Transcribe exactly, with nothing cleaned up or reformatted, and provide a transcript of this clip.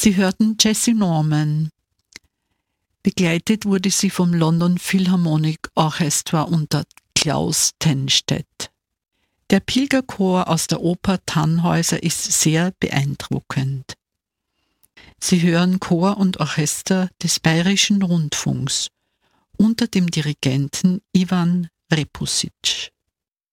Sie hörten Jessie Norman. Begleitet wurde sie vom London Philharmonic Orchestra unter Klaus Tennstedt. Der Pilgerchor aus der Oper Tannhäuser ist sehr beeindruckend. Sie hören Chor und Orchester des Bayerischen Rundfunks unter dem Dirigenten Ivan Repusic.